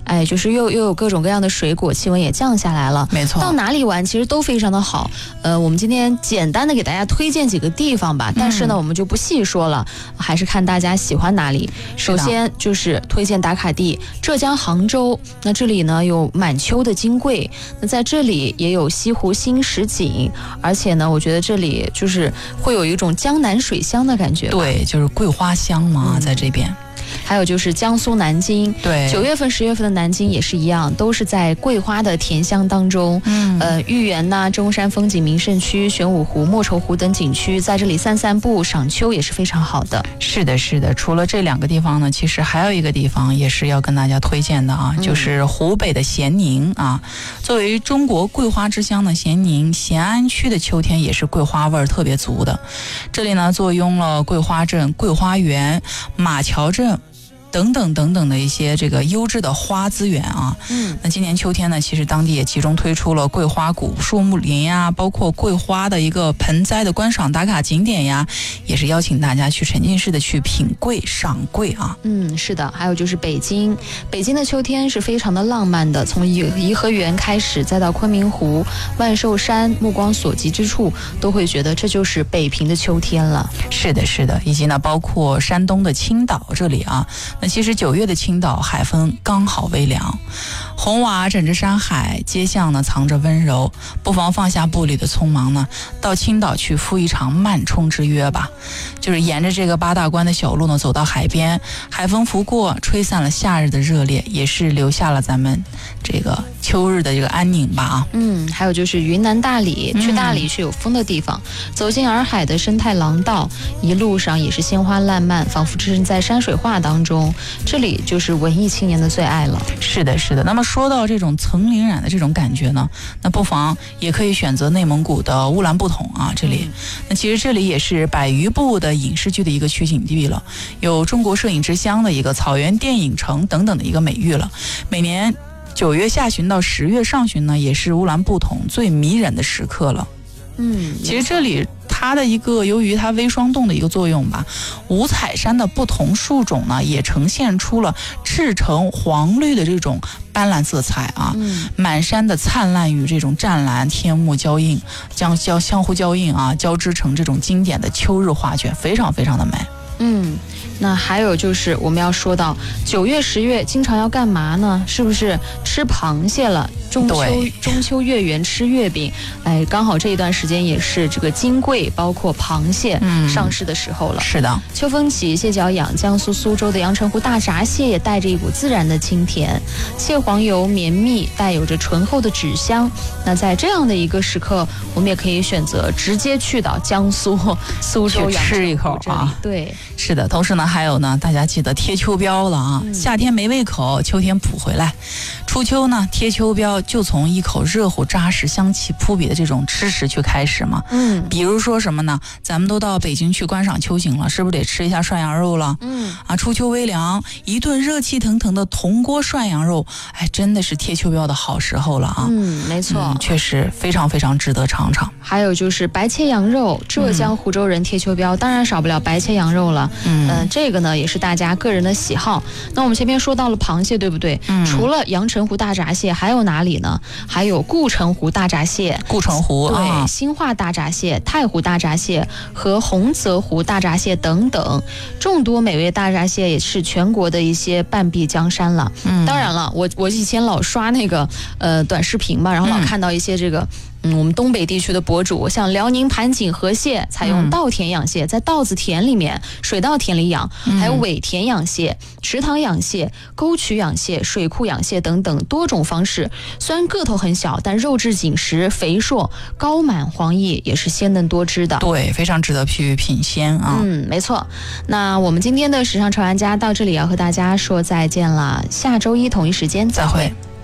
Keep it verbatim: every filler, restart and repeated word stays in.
哎，就是又又有各种各样的水果，气温也降下来了。 没错， 到哪里玩其实都非常的好。呃，我们今天简单的给大家推荐几个地方吧，但是呢，我们就不细说了，还是看大家喜欢哪里。首先就是推荐打卡地浙江杭州，那这里呢有满秋的金桂，那在这里也有西湖新石景，而且呢，我觉得这里就是会有一种江南水乡的感觉。 对，就是桂花香嘛，嗯、在这边。 还有就是江苏南京， 对， 九月份、十月份的南京也是一样，都是在桂花的甜香当中。嗯，呃，豫园呐、中山风景名胜区、玄武湖、莫愁湖等景区，在这里散散步、赏秋也是非常好的。 是的，是的。除了这两个地方呢，其实还有一个地方也是要跟大家推荐的啊，嗯、就是湖北的咸宁啊。作为中国桂花之乡的咸宁，咸安区的秋天也是桂花味儿特别足的。这里呢，坐拥了桂花镇、桂花园、马桥镇等等等等的一些这个优质的花资源啊，嗯，那今年秋天呢，其实当地也集中推出了桂花谷、树木林呀，包括桂花的一个盆栽的观赏打卡景点呀，也是邀请大家去沉浸式的去品桂、赏桂啊。 嗯，是的，还有就是北京，北京的秋天是非常的浪漫的，从颐颐和园开始，再到昆明湖、万寿山，目光所及之处，都会觉得这就是北平的秋天了。 是的，是的，以及呢，包括山东的青岛这里啊。那其实九月的青岛海风刚好微凉，红瓦枕着山海，街巷呢藏着温柔，不妨放下步里的匆忙呢，到青岛去赴一场慢冲之约吧。就是沿着这个八大关的小路呢，走到海边，海风拂过，吹散了夏日的热烈，也是留下了咱们这个秋日的这个安宁吧啊。 嗯，还有就是云南大理，去大理去有风的地方，嗯、走进洱海的生态廊道，一路上也是鲜花烂漫，仿佛置身在山水画当中。这里就是文艺青年的最爱了。 是的，是的。那么说到这种层林染的这种感觉呢，那不妨也可以选择内蒙古的乌兰布统啊，这里。嗯、那其实这里也是百余部的影视剧的一个取景地了，有中国摄影之乡的一个草原电影城等等的一个美誉了。每年九月下旬到十月上旬呢，也是乌兰布统最迷人的时刻了。 嗯， 其实这里它的一个由于它微霜冻的一个作用吧，五彩山的不同树种呢，也呈现出了赤橙黄绿的这种斑斓色彩啊。嗯，满山的灿烂与这种湛蓝天幕交映，将交相互交映啊，交织成这种经典的秋日画卷，非常非常的美。 嗯，那还有就是我们要说到九月十月经常要干嘛呢？是不是吃螃蟹了？中秋中秋月圆吃月饼，哎，刚好这一段时间也是这个金桂包括螃蟹上市的时候了。 嗯、是的， 秋风起，蟹脚痒，江苏苏州的阳澄湖大闸蟹也带着一股自然的清甜，蟹黄油绵密，带有着醇厚的脂香。那在这样的一个时刻，我们也可以选择直接去到江苏苏州去吃一口啊。 对， 是的。同时呢，还有呢，大家记得贴秋膘了啊！嗯、夏天没胃口，秋天补回来。初秋呢，贴秋膘就从一口热乎扎实、香气扑鼻的这种吃食去开始嘛。嗯，比如说什么呢？咱们都到北京去观赏秋景了，是不是得吃一下涮羊肉了？嗯，啊，初秋微凉，一顿热气腾腾的铜锅涮羊肉，哎，真的是贴秋膘的好时候了啊！ 嗯，没错， 嗯、确实非常非常值得尝尝。 还有就是白切羊肉，浙江湖州人贴秋膘，嗯、当然少不了白切羊肉了。嗯、呃，这个呢也是大家个人的喜好。那我们前面说到了螃蟹，对不对？嗯，除了阳澄湖大闸蟹，还有哪里呢？还有顾城湖大闸蟹、 顾城湖对、 啊、 兴化大闸蟹、太湖大闸蟹和洪泽湖大闸蟹等等，众多美味大闸蟹也是全国的一些半壁江山了。嗯，当然了，我我以前老刷那个呃短视频嘛，然后老看到一些这个。嗯嗯，我们东北地区的博主，像辽宁盘锦河蟹，采用稻田养蟹，在稻子田里面、水稻田里养，还有尾田养蟹、池塘养蟹、沟渠养蟹、水库养蟹等等多种方式。虽然个头很小，但肉质紧实、肥硕、高满黄溢，也是鲜嫩多汁的。 对，非常值得去品鲜啊。 嗯，没错。那我们今天的时尚潮玩家到这里要和大家说再见了，下周一同一时间再会。 再会。